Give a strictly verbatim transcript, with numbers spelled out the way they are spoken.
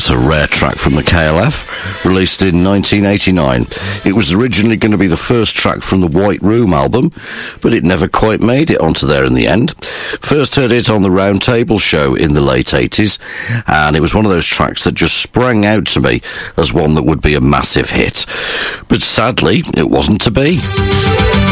a rare track from the K L F, released in nineteen eighty-nine. It was originally going to be the first track from the White Room album, but it never quite made it onto there in the end. First heard it on the Round Table show in the late eighties, and it was one of those tracks that just sprang out to me as one that would be a massive hit. But sadly, it wasn't to be.